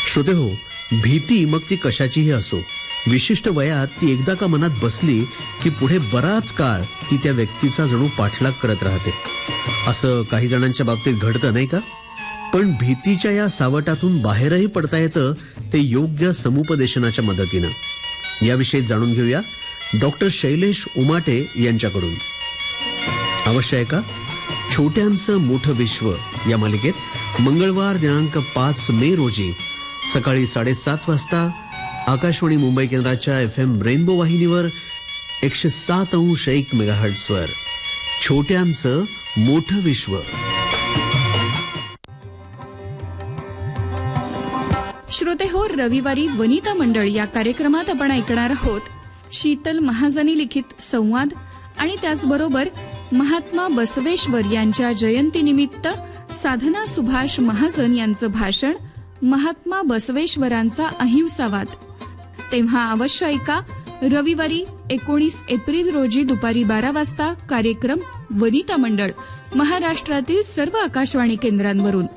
श्रोते हो, भीती मग ती कशाचीही असो, विशिष्ट वयात ती एकदा का मनात बसली की पुढे बराच काळ ती त्या व्यक्तीचा जणू पाठलाग करत राहते. असं काही जणांच्या बाबतीत घडतं नाही का? पण भीतीच्या या सावटातून बाहेरही पडता येतं ते योग्य समुपदेशनाच्या मदतीनं. याविषयी जाणून घेऊया डॉक्टर शैलेश उमाटे यांच्याकडून. अवश्य आहे का? छोट्यांचं मोठं विश्व या मालिकेत मंगळवार दिनांक 5 मे रोजी सकाळी 7:30 वाजता आकाशवाणी मुंबई केंद्राच्या FM रेनबो वाहिनीवर 107.1 मेगाहर्ट्झ वर छोट्यांचं मोठं विश्व. श्रोते हो, रविवारी वनिता मंडळ या कार्यक्रमात आपण ऐकणार आहोत शीतल महाजनी लिखित संवाद आणि त्याचबरोबर महात्मा बसवेश्वर यांच्या जयंतीनिमित्त साधना सुभाष महाजन यांचं भाषण महात्मा बसवेश्वरांचा अहिंसावाद. तेव्हा अवश्य ऐका रविवारी 19 एप्रिल रोजी दुपारी 12 वाजता कार्यक्रम वनिता मंडळ महाराष्ट्रातील सर्व आकाशवाणी केंद्रांवरून.